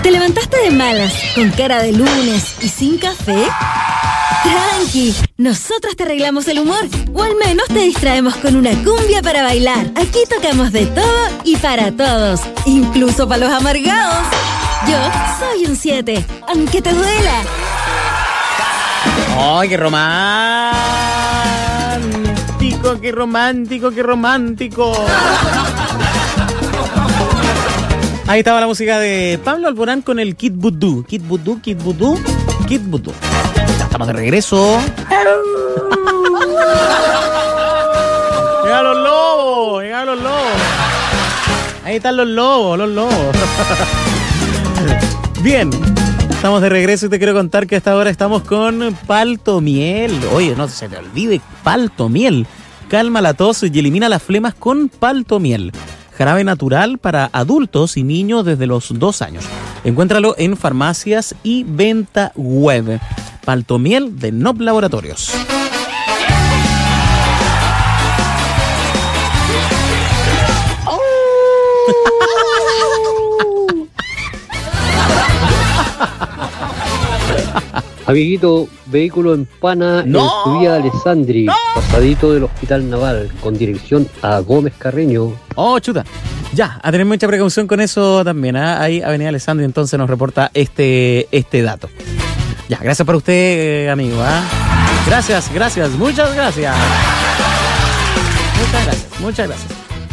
¿Te levantaste de malas, con cara de lunes y sin café? Tranqui, nosotros te arreglamos el humor, o al menos te distraemos con una cumbia para bailar. Aquí tocamos de todo y para todos, incluso para los amargados. Yo soy un 7, aunque te duela. ¡Ay, qué romántico, qué romántico, qué romántico! Ahí estaba la música de Pablo Alborán con el Kid Voodoo. Kid Voodoo, Kid Voodoo, Kid Voodoo. Ya estamos de regreso. ¡Llegan los lobos! ¡Llegan los lobos! Ahí están los lobos, los lobos. Bien, estamos de regreso y te quiero contar que hasta ahora estamos con Palto Miel. Oye, no se te olvide, Palto Miel. Calma la tos y elimina las flemas con Palto Miel. Jarabe natural para adultos y niños desde los 2 años. Encuéntralo en farmacias y venta web. Palto Miel de Nob Laboratorios. Amiguito, vehículo en Pana en su vía Alessandri, pasadito del Hospital Naval, con dirección a Gómez Carreño. Oh, chuta. Ya, a tener mucha precaución con eso también, ¿eh? Ahí Avenida Alessandri entonces nos reporta este dato. Ya, gracias por usted, amigo, ¿eh? Gracias, muchas gracias. Muchas gracias.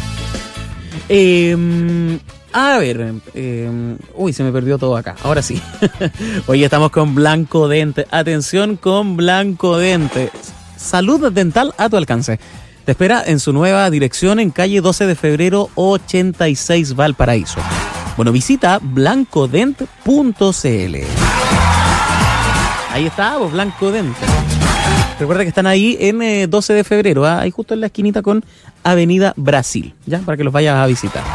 A ver, uy, se me perdió todo acá. Ahora sí. Hoy estamos con Blanco Dente. Atención con Blanco Dente. Salud dental a tu alcance. Te espera en su nueva dirección en calle 12 de febrero 86 Valparaíso. Bueno, visita blancodent.cl. Ahí está, vos, Blanco Dente. Recuerda que están ahí en 12 de febrero, ¿eh? Ahí justo en la esquinita con Avenida Brasil, ya, para que los vayas a visitar.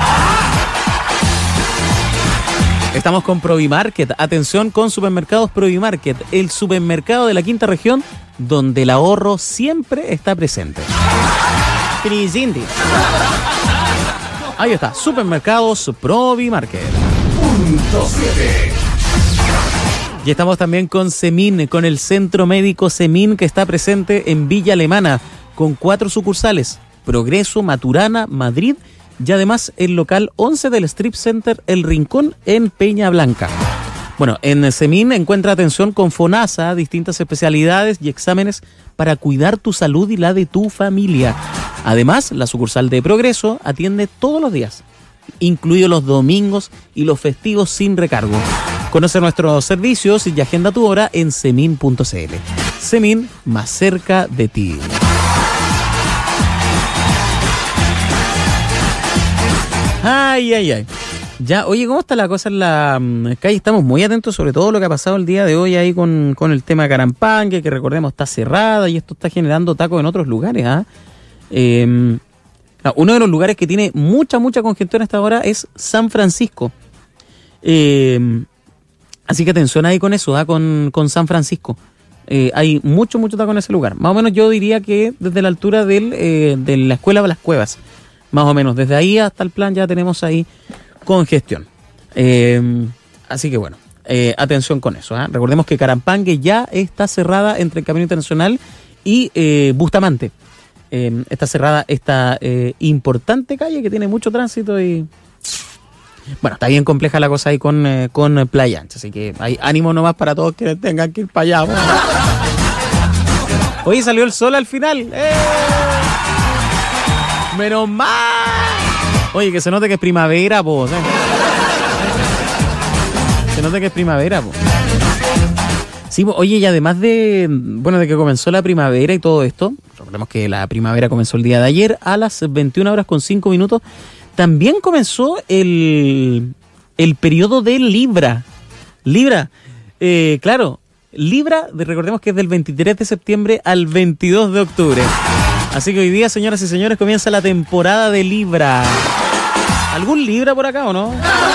Estamos con Provimarket. Atención con Supermercados Provimarket, el supermercado de la quinta región donde el ahorro siempre está presente. Ahí está, Supermercados Provimarket. Punto 7. Y estamos también con Semin, con el Centro Médico Semin, que está presente en Villa Alemana, con 4 sucursales: Progreso, Maturana, Madrid y además el local 11 del Strip Center El Rincón en Peña Blanca. Bueno, en Semin encuentra atención con FONASA, distintas especialidades y exámenes para cuidar tu salud y la de tu familia. Además, la sucursal de Progreso atiende todos los días, incluidos los domingos y los festivos sin recargo. Conoce nuestros servicios y agenda tu hora en semin.cl. Semin, más cerca de ti. Ay. Ya, oye, ¿cómo está la cosa en la calle? Estamos muy atentos sobre todo lo que ha pasado el día de hoy ahí con el tema de Carampangue, que recordemos está cerrada y esto está generando tacos en otros lugares. Uno de los lugares que tiene mucha congestión hasta ahora es San Francisco. Así que atención ahí con eso, con San Francisco. Hay mucho taco en ese lugar. Más o menos yo diría que desde la altura de la escuela Las Cuevas. Más o menos, desde ahí hasta el plan ya tenemos ahí congestión. Así que bueno, atención con eso. Recordemos que Carampangue ya está cerrada entre el Camino Internacional y Bustamante. Está cerrada esta importante calle que tiene mucho tránsito y... Bueno, está bien compleja la cosa ahí con Playa Ancha, así que hay ánimo nomás para todos que tengan que ir para allá. Bueno. Oye, salió el sol al final. ¡Menos mal! Oye, que se note que es primavera, po. Se note que es primavera, po. Sí, oye, y además de que comenzó la primavera y todo esto, recordemos que la primavera comenzó el día de ayer a las 21:05. También comenzó el periodo de Libra. Claro, Libra, recordemos que es del 23 de septiembre al 22 de octubre. Así que hoy día, señoras y señores, comienza la temporada de Libra. ¿Algún Libra por acá o no?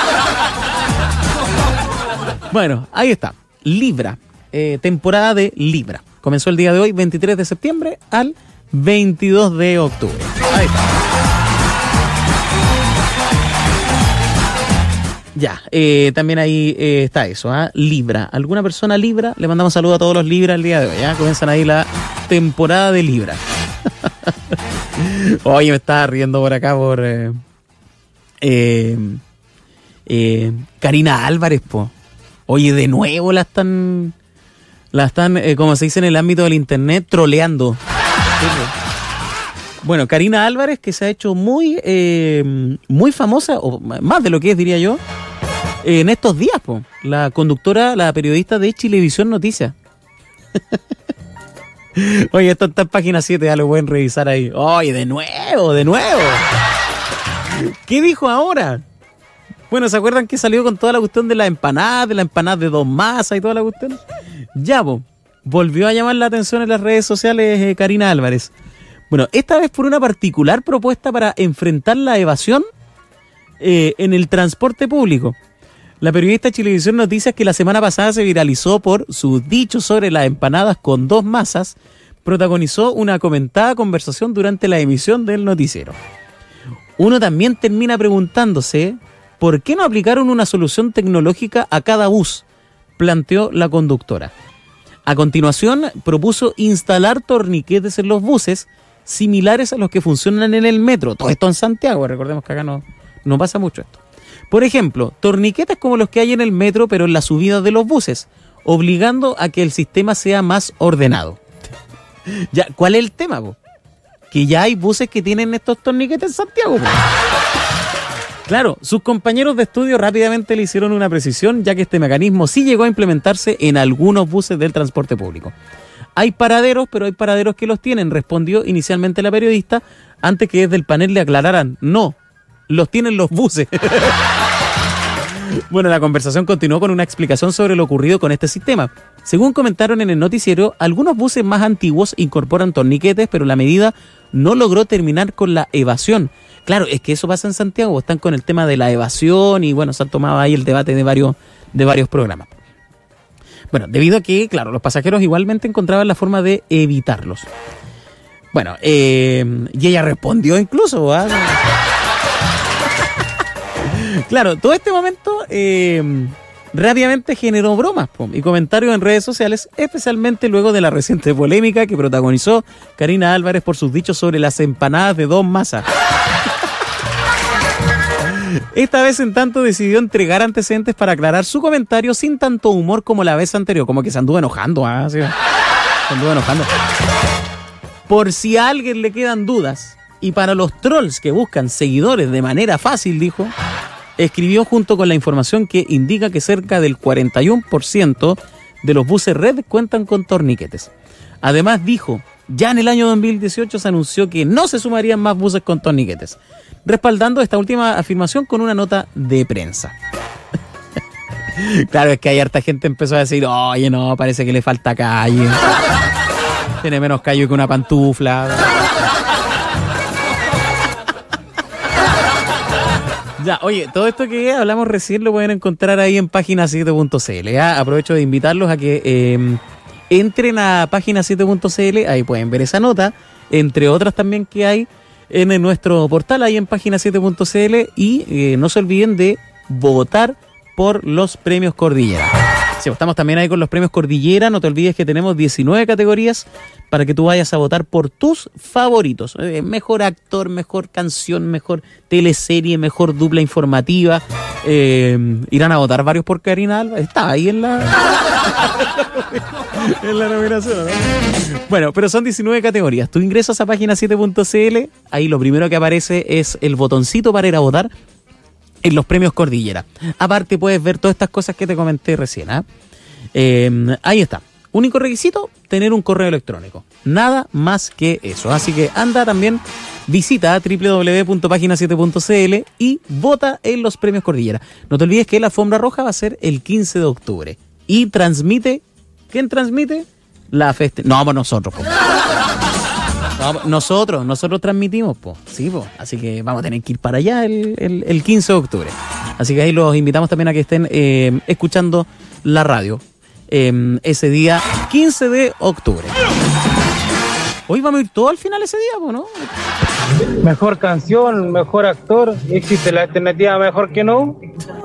Bueno, ahí está. Libra, temporada de Libra. Comenzó el día de hoy, 23 de septiembre al 22 de octubre. Ahí está. Ya, también ahí está eso, Libra. ¿Alguna persona Libra? Le mandamos saludos a todos los Libra el día de hoy, comienzan ahí la temporada de Libra. Oye, me estaba riendo por acá por Karina Álvarez, po. Oye, de nuevo la están, como se dice en el ámbito del internet, troleando. Bueno, Karina Álvarez, que se ha hecho muy famosa, o más de lo que es, diría yo, en estos días, po. La conductora, la periodista de Chilevisión Noticias. Oye, esto está en página 7, ya lo pueden revisar ahí. Oye, de nuevo. ¿Qué dijo ahora? Bueno, ¿se acuerdan que salió con toda la cuestión de la empanada de 2 masas y toda la cuestión? Ya, po, volvió a llamar la atención en las redes sociales Karina Álvarez. Bueno, esta vez por una particular propuesta para enfrentar la evasión en el transporte público. La periodista de Chilevisión Noticias, que la semana pasada se viralizó por sus dichos sobre las empanadas con 2 masas, protagonizó una comentada conversación durante la emisión del noticiero. Uno también termina preguntándose ¿por qué no aplicaron una solución tecnológica a cada bus?, planteó la conductora. A continuación, propuso instalar torniquetes en los buses similares a los que funcionan en el metro. Todo esto en Santiago, recordemos que acá no pasa mucho esto. Por ejemplo, torniquetes como los que hay en el metro, pero en la subida de los buses, obligando a que el sistema sea más ordenado. Ya, ¿cuál es el tema, po? Que ya hay buses que tienen estos torniquetes en Santiago, po. Claro, sus compañeros de estudio rápidamente le hicieron una precisión, ya que este mecanismo sí llegó a implementarse en algunos buses del transporte público. Hay paraderos, pero hay paraderos que los tienen, respondió inicialmente la periodista, antes que desde el panel le aclararan, no, los tienen los buses. Bueno, la conversación continuó con una explicación sobre lo ocurrido con este sistema. Según comentaron en el noticiero, algunos buses más antiguos incorporan torniquetes, pero la medida no logró terminar con la evasión. Claro, es que eso pasa en Santiago, están con el tema de la evasión y bueno, se han tomado ahí el debate de varios programas. Bueno, debido a que, claro, los pasajeros igualmente encontraban la forma de evitarlos. Bueno, y ella respondió incluso, Claro, todo este momento rápidamente generó bromas y comentarios en redes sociales, especialmente luego de la reciente polémica que protagonizó Karina Álvarez por sus dichos sobre las empanadas de 2 masas. Esta vez, en tanto, decidió entregar antecedentes para aclarar su comentario sin tanto humor como la vez anterior, como que se anduvo enojando, ¿sí? Se anduvo enojando. Por si a alguien le quedan dudas, y para los trolls que buscan seguidores de manera fácil, dijo, escribió junto con la información que indica que cerca del 41% de los buses red cuentan con torniquetes. Además dijo, ya en el año 2018 se anunció que no se sumarían más buses con torniquetes, respaldando esta última afirmación con una nota de prensa. Claro, es que hay harta gente empezó a decir, oye, no, parece que le falta calle. Tiene menos callo que una pantufla. Ya, oye, todo esto que hablamos recién lo pueden encontrar ahí en página7.cl. Aprovecho de invitarlos a que entren a página7.cl, ahí pueden ver esa nota, entre otras también que hay en nuestro portal, ahí en página7.cl, y no se olviden de votar por los premios Cordillera. Sí, estamos también ahí con los premios Cordillera, no te olvides que tenemos 19 categorías para que tú vayas a votar por tus favoritos. Mejor actor, mejor canción, mejor teleserie, mejor dupla informativa. Irán a votar varios por Karina Álvarez. Está ahí en la nominación, ¿no? Bueno, pero son 19 categorías. Tú ingresas a página7.cl, ahí lo primero que aparece es el botoncito para ir a votar en los premios Cordillera. Aparte puedes ver todas estas cosas que te comenté recién. Ahí está. Único requisito, tener un correo electrónico. Nada más que eso. Así que anda también, visita www.página7.cl y vota en los premios Cordillera. No te olvides que la alfombra roja va a ser el 15 de octubre. Y transmite, ¿quién transmite? La festividad. No, pues nosotros. No, nosotros transmitimos, po. Sí, po. Así que vamos a tener que ir para allá el 15 de octubre. Así que ahí los invitamos también a que estén escuchando la radio ese día 15 de octubre. Hoy vamos a ir todo al final ese día, ¿no? Mejor canción, mejor actor. ¿Existe la alternativa mejor que no?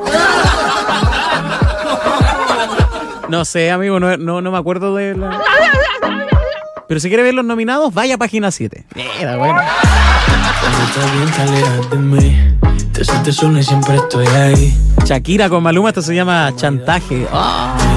No sé, amigo, no me acuerdo de la... Pero si quiere ver los nominados, vaya a página 7. Mira, bueno. Te sientes sola y siempre estoy ahí. Shakira con Maluma, esto se llama Chantaje. ¡Oh!